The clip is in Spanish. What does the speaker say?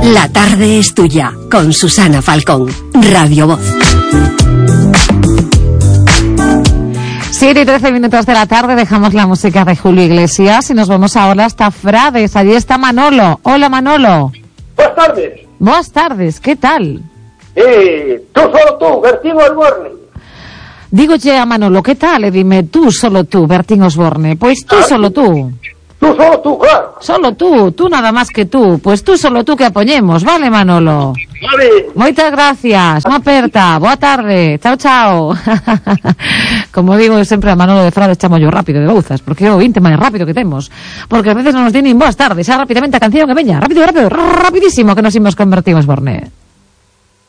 La tarde es tuya, con Susana Falcón, Radio Voz. 7 y 13 minutos de la tarde, dejamos la música de Julio Iglesias y nos vamos ahora hasta Frades. Allí está Manolo. Hola, Manolo. Buenas tardes. Buenas tardes, ¿qué tal? Tú solo tú, Bertín Osborne. Digo ya a Manolo, ¿qué tal? Y dime, tú solo tú, Bertín Osborne. Pues tú solo tú. Tú solo tú, claro. Solo tú nada más que tú. Pues tú solo tú que apoyemos, vale, Manolo? Vale. Moitas gracias, unha aperta, boa tarde, chao, chao. Como digo sempre a Manolo de Frades chamo yo rápido de Bouzas, porque o 20 máis rápido que temos. Porque a veces non nos tienen boas tardes, xa rapidamente a canción que veña, rápido, rapidísimo que nos imos convertir en Osborne.